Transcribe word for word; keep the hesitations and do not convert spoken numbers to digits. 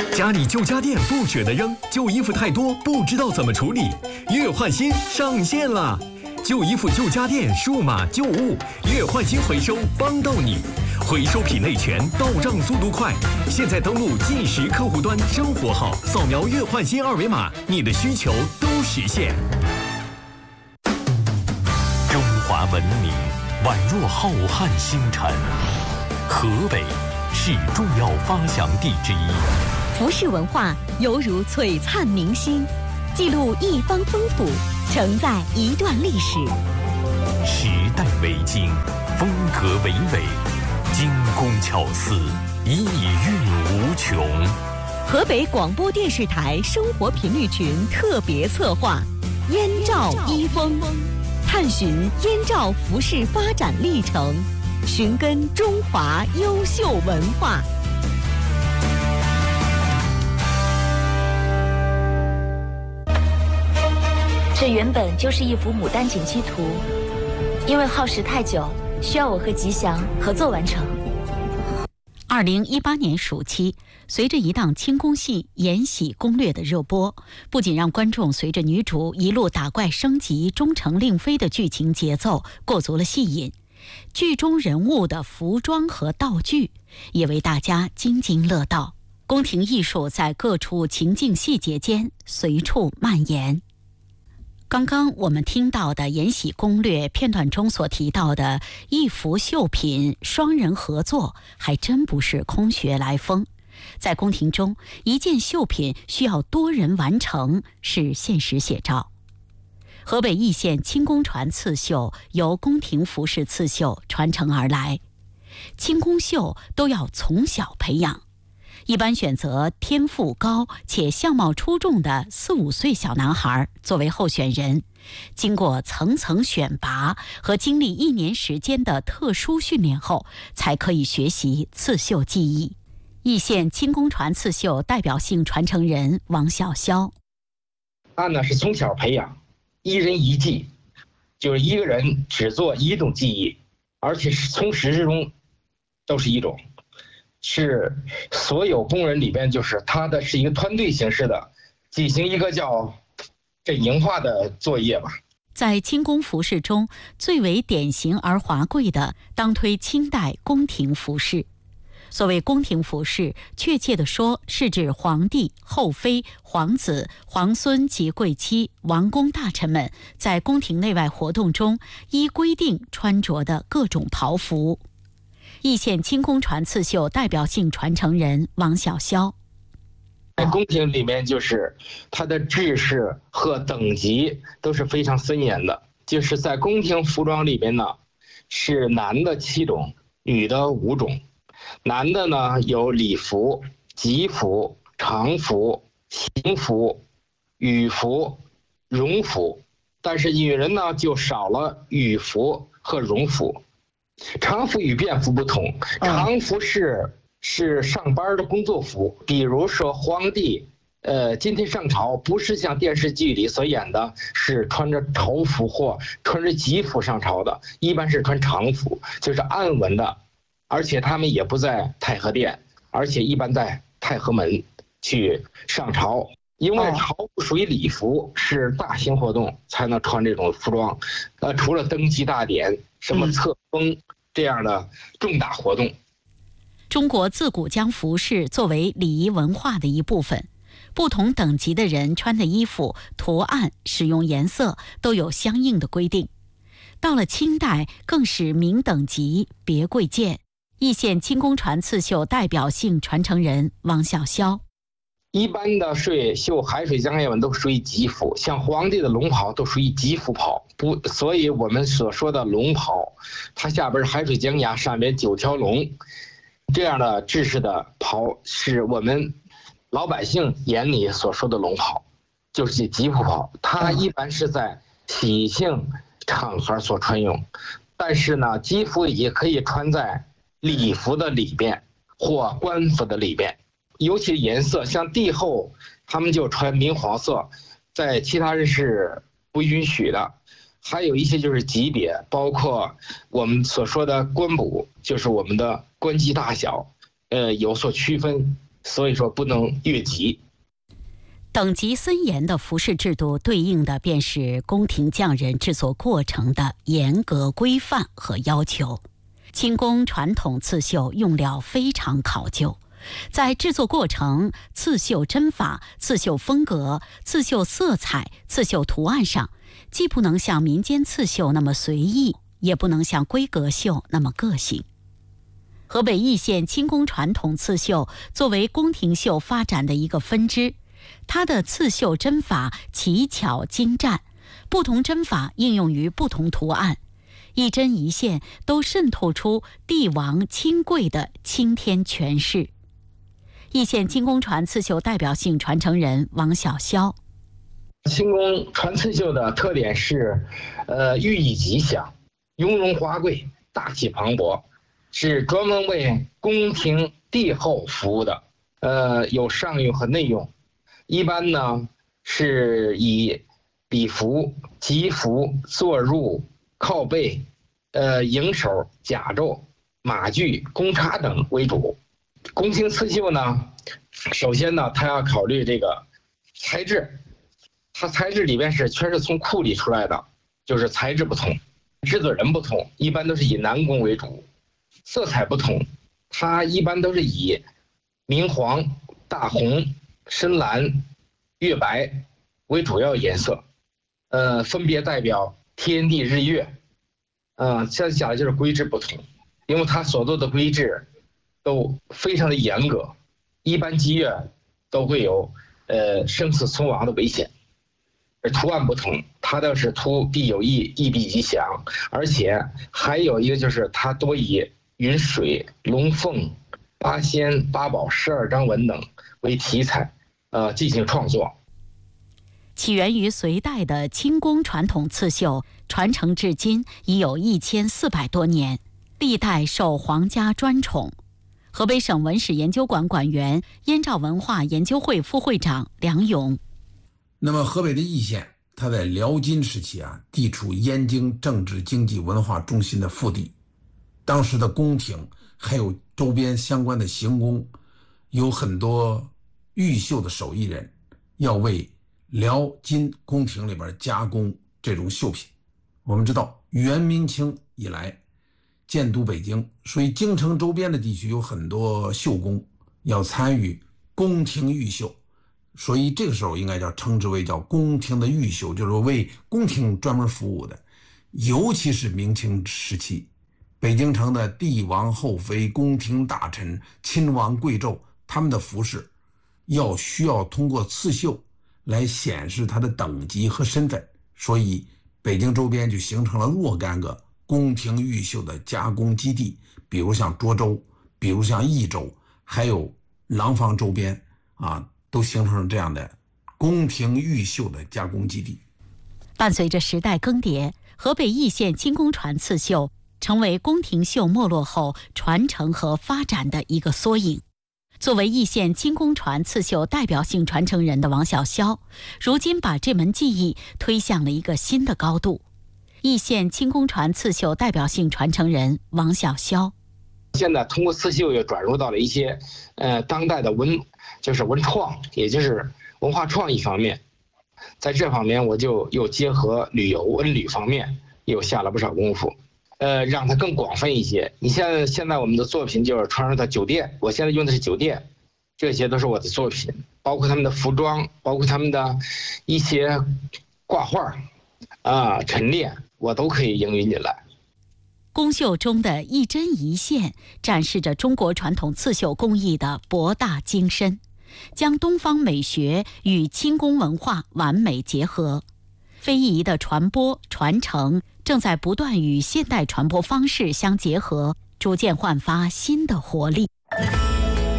家里旧家电不舍得扔，旧衣服太多不知道怎么处理，月换新上线了。旧衣服、旧家电、数码旧物，月换新回收帮到你，回收品类全，到账速度快。现在登录即时客户端生活号，扫描月换新二维码，你的需求都实现。 中华文明宛若浩瀚星辰，河北是重要发祥地之一。 服饰文化犹如璀璨明星，记录一方风土，承载一段历史。 时代为经，风格娓娓，精工巧思，意蕴无穷。 河北广播电视台生活频率群特别策划《燕赵衣风》，探寻燕赵服饰发展历程，寻根中华优秀文化。 这原本就是一幅牡丹锦旗图，因为耗时太久，需要我和吉祥合作完成。 二零一八年暑期，随着一档清宫戏《延禧攻略》的热播，不仅让观众随着女主一路打怪升级、终成令妃的剧情节奏过足了戏瘾，剧中人物的服装和道具也为大家津津乐道。宫廷艺术在各处情境细节间随处蔓延。刚刚我们听到的《延禧攻略》片段中所提到的一幅绣品双人合作，还真不是空穴来风。在宫廷中，一件绣品需要多人完成，是现实写照。河北易县清宫传刺绣由宫廷服饰刺绣传承而来，清宫绣都要从小培养，一般选择天赋高且相貌出众的四五岁小男孩作为候选人，经过层层选拔和经历一年时间的特殊训练后，才可以学习刺绣技艺。易县清宫传刺绣代表性传承人王小潇， 他呢是从小培养，一人一技，就是一个人只做一种技艺，而且是从始至终都是一种。是所有工人里边，就是他的是一个团队形式的，进行一个叫阵营化的作业吧。 在清宫服饰中，最为典型而华贵的，当推清代宫廷服饰。所谓宫廷服饰，确切地说，是指皇帝、后妃、皇子、皇孙及贵戚、王公大臣们在宫廷内外活动中依规定穿着的各种袍服。易县清宫传刺绣代表性传承人王小潇， 在宫廷里面，就是它的制式和等级都是非常森严的。就是在宫廷服装里面呢，是男的七种，女的五种。男的呢有礼服、吉服、常服、行服、羽服、荣服，但是女人呢就少了羽服和荣服。常服与便服不同，常服是是上班的工作服，比如说皇帝呃今天上朝，不是像电视剧里所演的是穿着朝服或穿着吉服上朝的，一般是穿常服，就是暗纹的，而且他们也不在太和殿，而且一般在太和门去上朝。因为朝服属于礼服，是大型活动才能穿这种服装，呃，除了登基大典、什么册封这样的重大活动。 中国自古将服饰作为礼仪文化的一部分，不同等级的人穿的衣服、图案、使用颜色都有相应的规定。到了清代，更是明等级别贵贱。易县清宫传刺绣代表性传承人王小潇， 一般的水绣海水江叶纹都属于吉服，像皇帝的龙袍都属于吉服袍，不，所以我们所说的龙袍，它下边是海水江崖，上边九条龙，这样的制式的袍是我们老百姓眼里所说的龙袍，就是吉服袍。它一般是在喜庆场合所穿用，但是呢，吉服也可以穿在礼服的里边或官服的里边。尤其颜色，像帝后他们就穿明黄色，在其他人是不允许的。还有一些就是级别，包括我们所说的官补，就是我们的官级大小，呃，有所区分。 所以说不能越级。 等级森严的服饰制度对应的便是宫廷匠人制作过程的严格规范和要求。清宫传统刺绣用料非常考究，在制作过程、刺绣针法、刺绣风格、刺绣色彩、刺绣图案上，既不能像民间刺绣那么随意，也不能像规格绣那么个性。河北易县清宫传统刺绣作为宫廷绣发展的一个分支，它的刺绣针法奇巧精湛，不同针法应用于不同图案，一针一线都渗透出帝王亲贵的青天权势。易县清宫传刺绣代表性传承人王小霄。 清宫传刺绣的特点是，呃，寓意吉祥、雍容华贵、大气磅礴，是专门为宫廷帝后服务的，呃，有上用和内用。一般呢是以礼服、吉服、坐入、靠背、呃迎手、甲胄、马具、弓叉等为主。宫廷刺绣呢，首先呢，它要考虑这个材质，它材质里边是全是从库里出来的，就是材质不同，制作人不同，一般都是以南宫为主。色彩不同，它一般都是以明黄、大红、深蓝、月白为主要颜色，呃，分别代表天地日月，呃，再讲的就是规制不同，因为它所做的规制都非常的严格，一般吉月都会有呃生死存亡的危险。而图案不同，它倒是图必有意，意必吉祥，而且还有一个就是它多以云水、龙凤、八仙、八宝、十二章文等为题材，呃，进行创作。 起源于隋代的清宫传统刺绣，传承至今已有一千四百多年，历代受皇家专宠。河北省文史研究馆馆员、燕赵文化研究会副会长梁勇。 那么河北的易县，它在辽金时期啊，地处燕京政治经济文化中心的腹地，当时的宫廷还有周边相关的行宫，有很多玉绣的手艺人要为辽金宫廷里边加工这种绣品。我们知道元明清以来建都北京，所以京城周边的地区有很多绣工要参与宫廷御绣，所以这个时候应该叫称之为叫宫廷的御绣，就是为宫廷专门服务的。尤其是明清时期，北京城的帝王后妃、宫廷大臣、亲王贵胄，他们的服饰要需要通过刺绣来显示他的等级和身份，所以北京周边就形成了若干个宫廷御绣的加工基地，比如像涿州，比如像益州，还有廊坊周边啊，都形成了这样的宫廷御绣的加工基地。 伴随着时代更迭，河北易县清宫传刺绣成为宫廷绣没落后传承和发展的一个缩影。作为易县清宫传刺绣代表性传承人的王小霄，如今把这门技艺推向了一个新的高度。易县清宫传刺绣代表性传承人王小霄， 现在通过刺绣又转入到了一些呃当代的文，就是文创，也就是文化创意方面。在这方面，我就又结合旅游文旅方面，又下了不少功夫。呃，让它更广泛一些。你现在现在我们的作品就是传入到酒店，我现在用的是酒店，这些都是我的作品，包括他们的服装，包括他们的一些挂画啊、陈列，我都可以应用进来。 宫绣中的一针一线，展示着中国传统刺绣工艺的博大精深，将东方美学与清宫文化完美结合。非遗的传播传承正在不断与现代传播方式相结合，逐渐焕发新的活力。